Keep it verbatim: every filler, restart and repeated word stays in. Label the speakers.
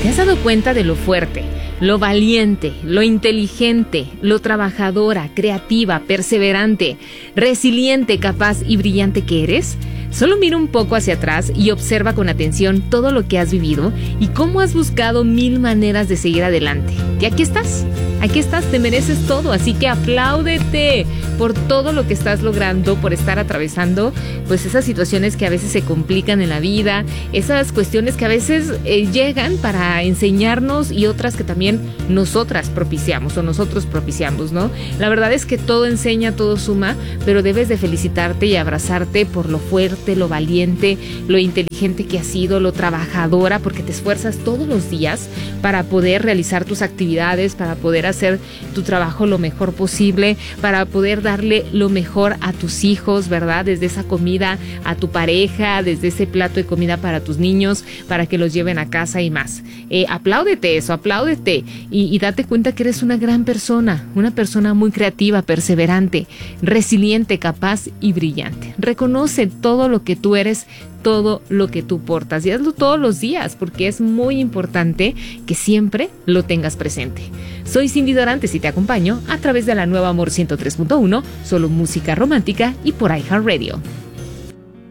Speaker 1: ¿Te has dado cuenta de lo fuerte, lo valiente, lo inteligente, lo trabajadora, creativa, perseverante, resiliente, capaz y brillante que eres? Solo mira un poco hacia atrás y observa con atención todo lo que has vivido y cómo has buscado mil maneras de seguir adelante. Y aquí estás, aquí estás, te mereces todo, así que apláudete por todo lo que estás logrando, por estar atravesando pues esas situaciones que a veces se complican en la vida, esas cuestiones que a veces eh, llegan para enseñarnos y otras que también nosotras propiciamos o nosotros propiciamos, ¿no? La verdad es que todo enseña, todo suma, pero debes de felicitarte y abrazarte por lo fuerte, lo valiente, lo inteligente que has sido, lo trabajadora, porque te esfuerzas todos los días para poder realizar tus actividades, para poder hacer tu trabajo lo mejor posible, para poder darle lo mejor a tus hijos, ¿verdad? Desde esa comida a tu pareja, desde ese plato de comida para tus niños, para que los lleven a casa y más. Eh, apláudete eso, apláudete y, y date cuenta que eres una gran persona, una persona muy creativa, perseverante, resiliente, capaz y brillante. Reconoce todo lo que tú eres, todo lo que tú portas y hazlo todos los días porque es muy importante que siempre lo tengas presente. Soy Cindy Dorantes y te acompaño a través de la nueva Amor ciento tres punto uno, solo música romántica y por iHeartRadio.